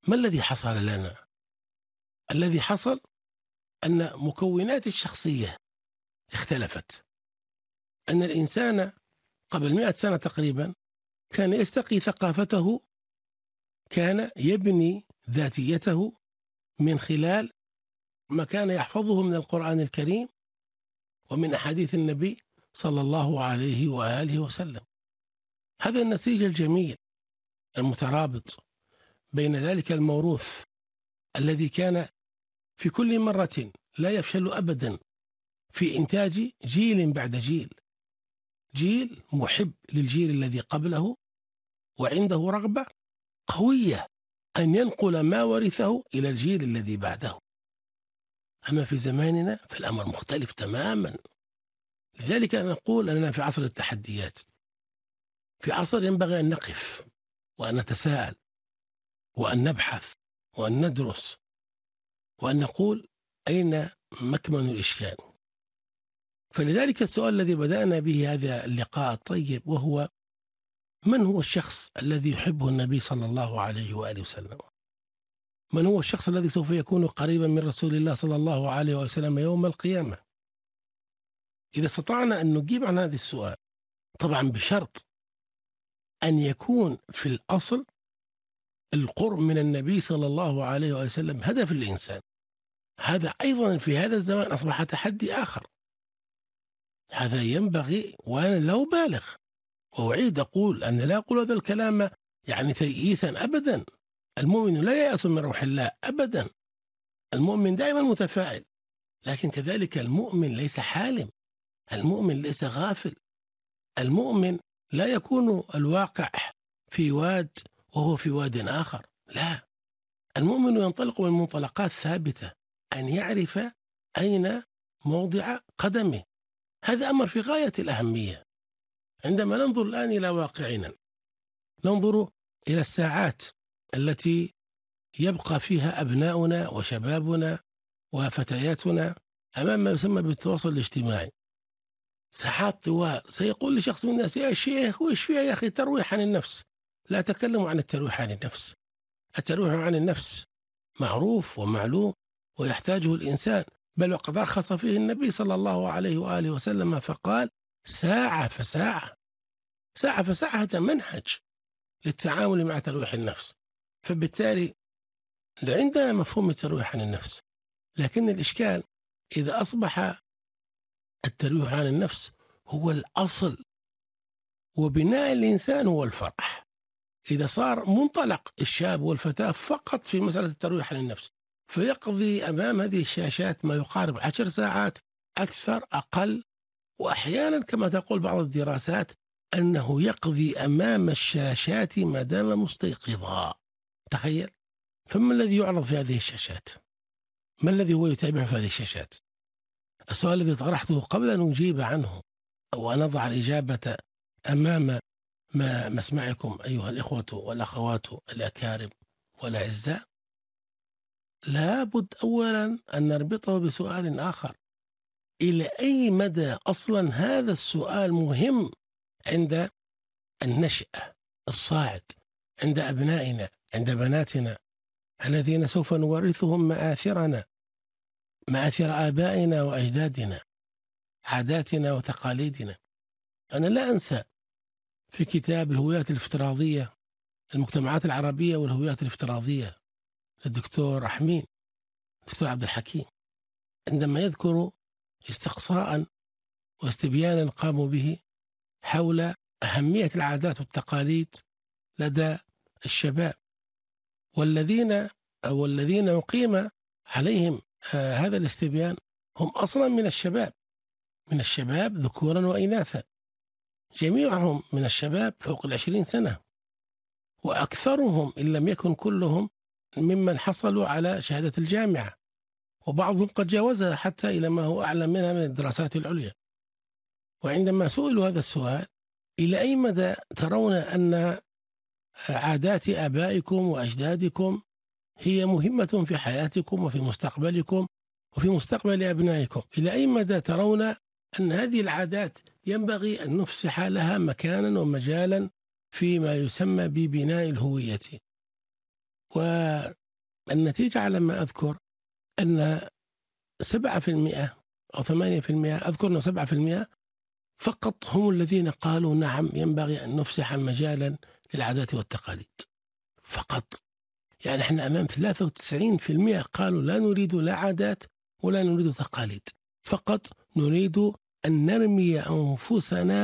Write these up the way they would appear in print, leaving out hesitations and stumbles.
ما الذي حصل لنا؟ الذي حصل أن مكونات الشخصية اختلفت. أن الإنسان قبل 100 سنة تقريبا كان يستقي ثقافته، كان يبني ذاتيته من خلال ما كان يحفظه من القرآن الكريم ومن أحاديث النبي صلى الله عليه وآله وسلم. هذا النسيج الجميل المترابط بين ذلك الموروث الذي كان في كل مرة لا يفشل أبدا في إنتاج جيل بعد جيل، جيل محب للجيل الذي قبله وعنده رغبة قوية أن ينقل ما ورثه إلى الجيل الذي بعده. أما في زماننا فالأمر مختلف تماما. لذلك أنا أقول أننا في عصر التحديات، في عصر ينبغي أن نقف وأن نتساءل وأن نبحث وأن ندرس وأن نقول أين مكمن الإشكال. فلذلك السؤال الذي بدأنا به هذا اللقاء الطيب، وهو: من هو الشخص الذي يحبه النبي صلى الله عليه وآله وسلم؟ من هو الشخص الذي سوف يكون قريبا من رسول الله صلى الله عليه وسلم يوم القيامة؟ إذا استطعنا أن نجيب عن هذا السؤال، طبعا بشرط أن يكون في الأصل القرب من النبي صلى الله عليه وسلم هدف الإنسان. هذا أيضا في هذا الزمان أصبح تحدي آخر. هذا ينبغي، وأنا لا أبالغ وأعيد أقول أن لا أقول هذا الكلام يعني تيئيسا أبدا. المؤمن لا ييأس من روح الله أبدا، المؤمن دائما متفائل، لكن كذلك المؤمن ليس حالم، المؤمن ليس غافل، المؤمن لا يكون الواقع في واد وهو في واد آخر، لا، المؤمن ينطلق من منطلقات ثابتة، أن يعرف أين موضع قدمه. هذا أمر في غاية الأهمية. عندما ننظر الآن إلى واقعنا، ننظر إلى الساعات التي يبقى فيها أبناؤنا وشبابنا وفتياتنا أمام ما يسمى بالتواصل الاجتماعي، ساعات طوال. سيقول لشخص من الناس: يا شيخ وإيش فيها يا أخي ترويح عن النفس؟ لا تكلموا عن الترويح عن النفس. الترويح عن النفس معروف ومعلوم ويحتاجه الإنسان، بل وقد رخص فيه النبي صلى الله عليه وآله وسلم فقال: ساعة فساعة. ساعة فساعة هذا منهج للتعامل مع ترويح النفس. فبالتالي عندنا مفهوم الترويح عن النفس، لكن الإشكال إذا أصبح الترويح عن النفس هو الأصل وبناء الإنسان هو الفرح، إذا صار منطلق الشاب والفتاة فقط في مسألة الترويح عن النفس، فيقضي أمام هذه الشاشات ما يقارب 10 ساعات أكثر أقل، وأحيانا كما تقول بعض الدراسات أنه يقضي أمام الشاشات ما دام مستيقظا. تخيل. فما الذي يعرض في هذه الشاشات؟ ما الذي هو يتابع في هذه الشاشات؟ السؤال الذي طرحته قبل أن نجيب عنه أو أن نضع الإجابة أمام ما مسمعكم أيها الإخوة والأخوات الأكارم والأعزاء، لابد أولا أن نربطه بسؤال آخر: إلى أي مدى أصلا هذا السؤال مهم عند النشأة الصاعد، عند أبنائنا، عند بناتنا الذين سوف نورثهم مآثرنا، مآثر آبائنا وأجدادنا، عاداتنا وتقاليدنا. أنا لا أنسى في كتاب الهويات الافتراضية، المجتمعات العربية والهويات الافتراضية للدكتور رحمين، الدكتور عبد الحكيم، عندما يذكر استقصاء واستبيانا قاموا به حول أهمية العادات والتقاليد لدى الشباب، والذين يقيم عليهم هذا الاستبيان هم أصلا من الشباب ذكورا وإناثا، جميعهم من الشباب فوق 20 سنة، وأكثرهم إن لم يكن كلهم ممن حصلوا على شهادة الجامعة، وبعضهم قد جاوزها حتى إلى ما هو أعلى منها من الدراسات العليا. وعندما سئلوا هذا السؤال: إلى أي مدى ترون أن عادات آبائكم وأجدادكم هي مهمة في حياتكم وفي مستقبلكم وفي مستقبل أبنائكم؟ إلى أي مدى ترون أن هذه العادات ينبغي أن نفسح لها مكانا ومجالا فيما يسمى ببناء الهوية؟ النتيجة على ما أذكر أن 7% أو 8%، أذكر أنه 7% فقط هم الذين قالوا نعم ينبغي أن نفسح مجالا للعادات والتقاليد فقط. يعني احنا أمام 93% قالوا لا نريد لا عادات ولا نريد تقاليد، فقط نريد أن نرمي أنفسنا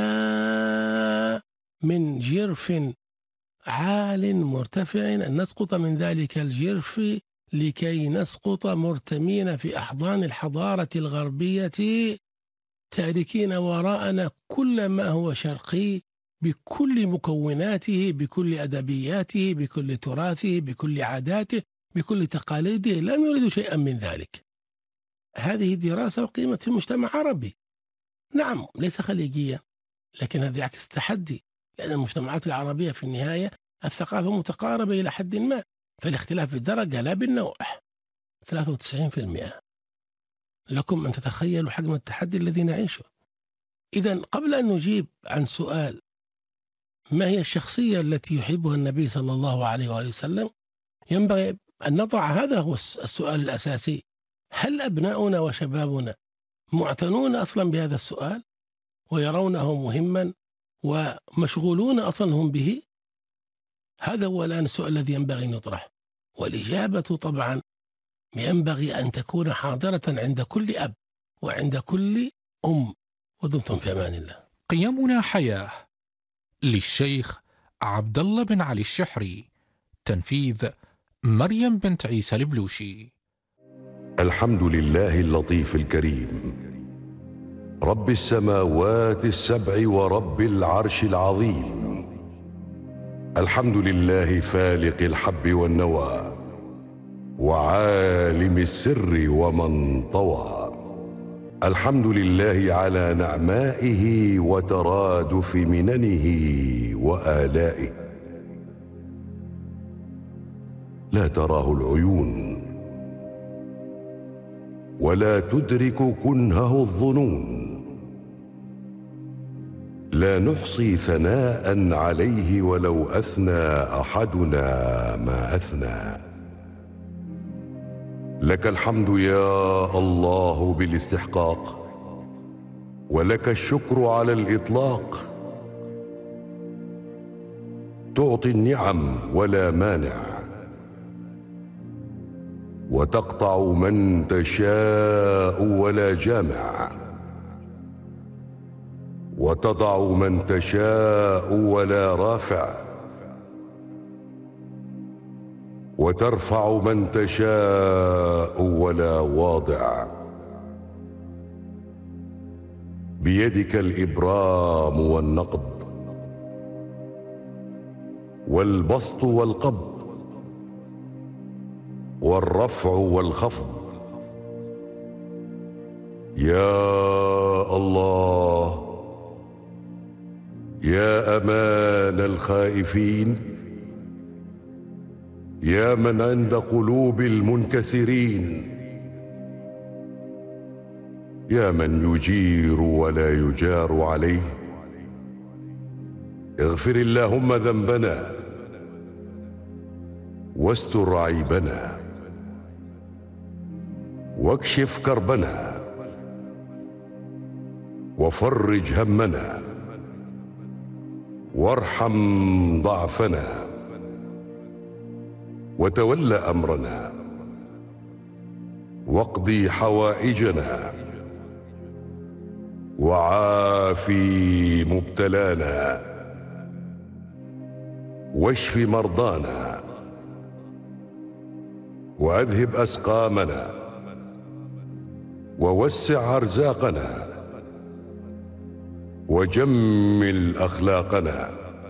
من جرف عال مرتفع، أن نسقط من ذلك الجرف لكي نسقط مرتمين في أحضان الحضارة الغربية، تاركين وراءنا كل ما هو شرقي بكل مكوناته، بكل أدبياته، بكل تراثه، بكل عاداته، بكل تقاليده. لا نريد شيئا من ذلك. هذه دراسة وقيمت في مجتمع عربي، نعم ليس خليجيا، لكن هذا يعكس تحدي، لأن المجتمعات العربية في النهاية الثقافة متقاربة إلى حد ما، فالاختلاف بالدرجة لا بالنوع. 93%، لكم أن تتخيلوا حجم التحدي الذي نعيشه. إذن قبل أن نجيب عن سؤال ما هي الشخصية التي يحبها النبي صلى الله عليه وآله وسلم، ينبغي أن نضع، هذا هو السؤال الأساسي: هل أبناؤنا وشبابنا معتنون أصلا بهذا السؤال ويرونه مهما ومشغولون أصلا هم به؟ هذا هو الآن السؤال الذي ينبغي أن يطرح، والإجابة طبعا ينبغي أن تكون حاضرة عند كل أب وعند كل أم. ودمتم في أمان الله. قيمنا حياة، للشيخ عبد الله بن علي الشحري، تنفيذ مريم بنت عيسى البلوشي. الحمد لله اللطيف الكريم، رب السماوات السبع ورب العرش العظيم. الحمد لله فالق الحب والنوى، وعالم السر ومن طوى. الحمد لله على نعمائه وترادف مننه وآلائه. لا تراه العيون ولا تدرك كنهه الظنون. لا نحصي ثناء عليه ولو أثنى أحدنا ما أثنى. لك الحمد يا الله بالاستحقاق، ولك الشكر على الإطلاق. تعطي النعم ولا مانع، وتقطع من تشاء ولا جامع، وتضع من تشاء ولا رافع، وترفع من تشاء ولا واضع. بيدك الإبرام والنقض، والبسط والقبض، والرفع والخفض. يا الله، يا أمان الخائفين، يا من عند قلوب المنكسرين، يا من يجير ولا يجار عليه. اغفر اللهم ذنبنا، واستر عيبنا، واكشف كربنا، وفرج همنا، وارحم ضعفنا، وتول أمرنا، واقضي حوائجنا، وعافي مبتلانا، واشف مرضانا، وأذهب أسقامنا، ووسع أرزاقنا، وجمل أخلاقنا،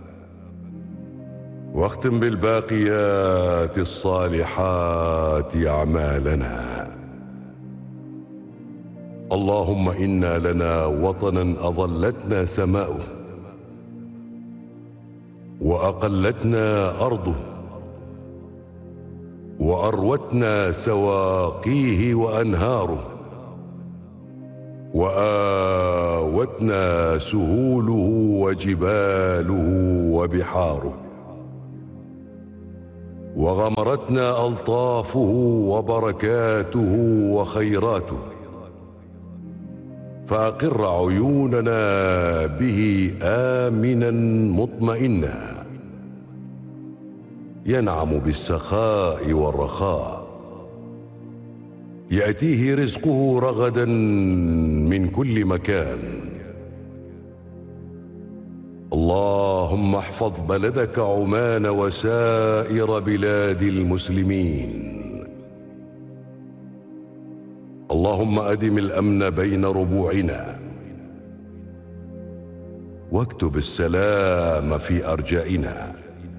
واختم بالباقيات الصالحات أعمالنا. اللهم إنا لنا وطنا أظلتنا سماؤه، وأقلتنا أرضه، وأروتنا سواقيه وأنهاره، وآوتنا سهوله وجباله وبحاره، وغمرتنا ألطافه وبركاته وخيراته، فأقر عيوننا به آمنا مطمئنا، ينعم بالسخاء والرخاء، يأتيه رزقه رغدا من كل مكان. اللهم احفظ بلدك عمان وسائر بلاد المسلمين. اللهم أدم الأمن بين ربوعنا، واكتب السلام في أرجائنا،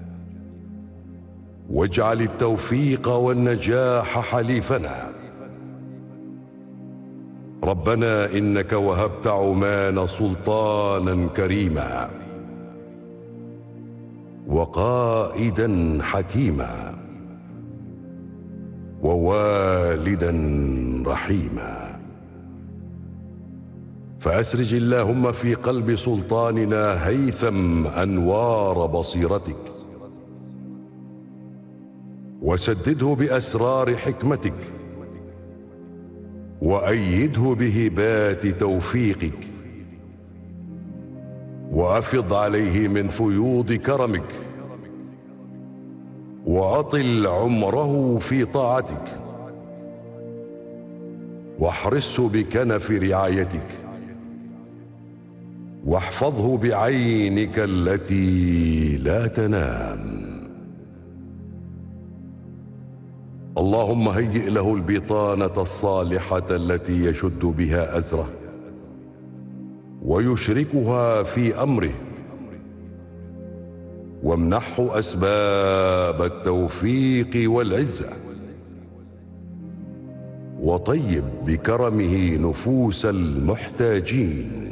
واجعل التوفيق والنجاح حليفنا. ربنا إنك وهبت عمان سلطانا كريما، وقائدا حكيما، ووالدا رحيما. فأسرج اللهم في قلب سلطاننا هيثم أنوار بصيرتك، وسدده بأسرار حكمتك، وأيده بهبات توفيقك، وأفض عليه من فيوض كرمك، وأطل عمره في طاعتك، واحرسه بكنف رعايتك، واحفظه بعينك التي لا تنام. اللهم هيئ له البطانة الصالحة التي يشد بها أزره، ويشركها في أمره، وامنحه أسباب التوفيق والعزة، وطيب بكرمه نفوس المحتاجين.